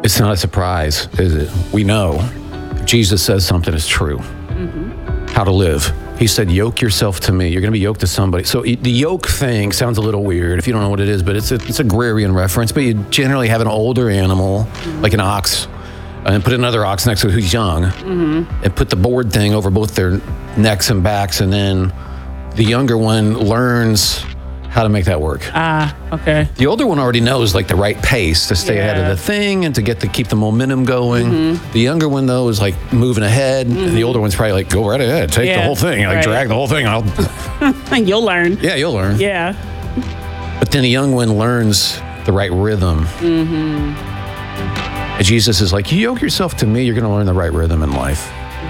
It's not a surprise, is it? We know if Jesus says something is true. How to live. He said, yoke yourself to me. You're going to be yoked to somebody. So the yoke thing sounds a little weird if you don't know what it is, but it's agrarian reference. But you generally have an older animal, like an ox, and put another ox next to it who's young, and put the board thing over both their necks and backs, and then the younger one learns how to make that work. Okay. The older one already knows like the right pace to stay ahead of the thing and to keep the momentum going. The younger one though is like moving ahead, and the older one's probably like, go right ahead, take the whole thing, like drag the whole thing. You'll learn. Yeah, you'll learn. Yeah. But then the young one learns the right rhythm. And Jesus is like, you yoke yourself to me, you're going to learn the right rhythm in life.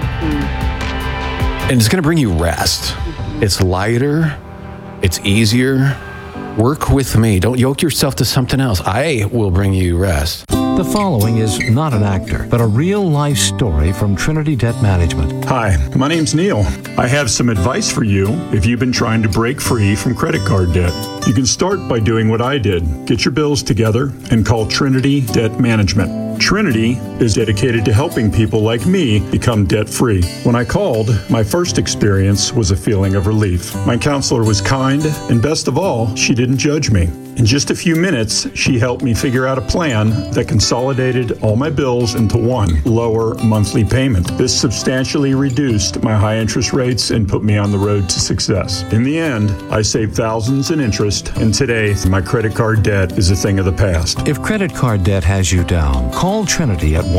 And it's going to bring you rest. It's lighter. It's easier. Work with me. Don't yoke yourself to something else. I will bring you rest. The following is not an actor, but a real-life story from Trinity Debt Management. Hi, my name's Neil. I have some advice for you if you've been trying to break free from credit card debt. You can start by doing what I did. Get your bills together and call Trinity Debt Management. Trinity is dedicated to helping people like me become debt-free. When I called, my first experience was a feeling of relief. My counselor was kind, and best of all, she didn't judge me. In just a few minutes, she helped me figure out a plan that consolidated all my bills into one lower monthly payment. This substantially reduced my high interest rates and put me on the road to success. In the end, I saved thousands in interest, and today, my credit card debt is a thing of the past. If credit card debt has you down, call Trinity at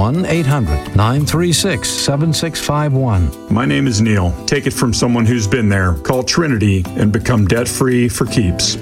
1-800-936-7651. My name is Neil. Take it from someone who's been there. Call Trinity and become debt-free for keeps.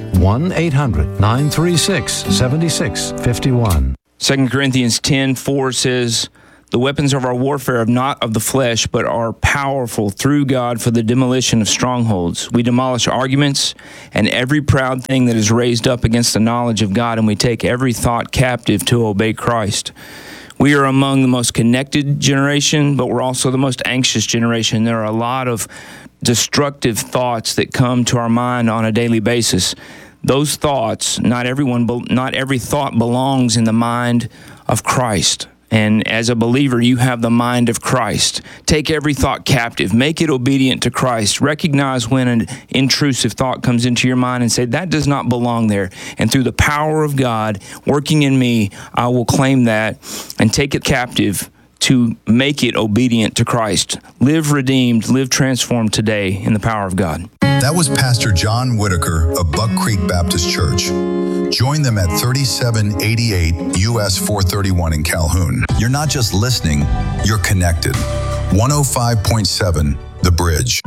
1-800-936-7651. 2 Corinthians 10:4 says, the weapons of our warfare are not of the flesh, but are powerful through God for the demolition of strongholds. We demolish arguments and every proud thing that is raised up against the knowledge of God, and we take every thought captive to obey Christ. We are among the most connected generation, but we're also the most anxious generation. There are a lot of destructive thoughts that come to our mind on a daily basis. Those thoughts, not every thought belongs in the mind of Christ. And as a believer, you have the mind of Christ. Take every thought captive. Make it obedient to Christ. Recognize when an intrusive thought comes into your mind and say, that does not belong there. And through the power of God working in me, I will claim that and take it captive to make it obedient to Christ. Live redeemed, live transformed today in the power of God. That was Pastor John Whitaker of Buck Creek Baptist Church. Join them at 3788 US 431 in Calhoun. You're not just listening, you're connected. 105.7 The Bridge.